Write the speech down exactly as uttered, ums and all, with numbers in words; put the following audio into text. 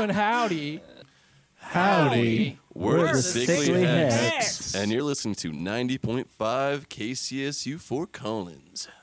doing howdy. Howdy. We're, We're the the Sickly Sickly Hex. Hex. And you're listening to ninety point five K C S U Fort Collins.